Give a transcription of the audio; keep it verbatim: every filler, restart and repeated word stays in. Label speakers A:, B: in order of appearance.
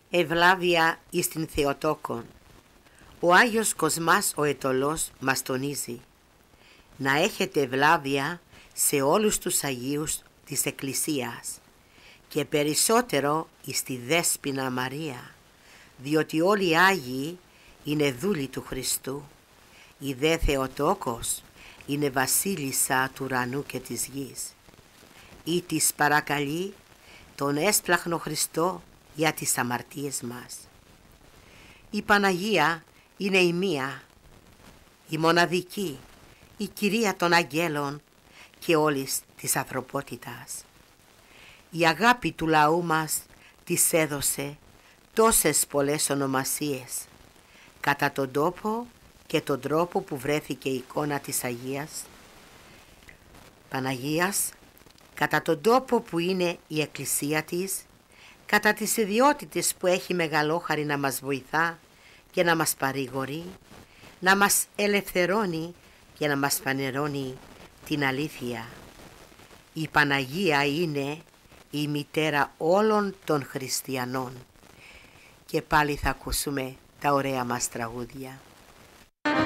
A: Ευλάβεια εις την Θεοτόκον. Ο Άγιος Κοσμάς ο Αιτωλός μας τονίζει να έχετε ευλάβεια σε όλους τους Αγίους της Εκκλησίας και περισσότερο εις τη Δέσποινα Μαρία, διότι όλοι οι Άγιοι είναι δούλοι του Χριστού. Η δε Θεοτόκος είναι βασίλισσα του ουρανού και της γης, ή της παρακαλεί τον έσπλαχνο Χριστό για τις αμαρτίες μας. Η Παναγία είναι η μία, η μοναδική, η Κυρία των Αγγέλων και όλης της ανθρωπότητας. Η αγάπη του λαού μας της έδωσε τόσες πολλές ονομασίες κατά τον τόπο και τον τρόπο που βρέθηκε η εικόνα της Αγίας Παναγίας, κατά τον τόπο που είναι η Εκκλησία της, κατά τις ιδιότητες που έχει μεγαλόχαρη να μας βοηθά και να μας παρηγορεί, να μας ελευθερώνει και να μας φανερώνει την αλήθεια. Η Παναγία είναι η μητέρα όλων των χριστιανών. Και πάλι θα ακούσουμε τα ωραία μας τραγούδια.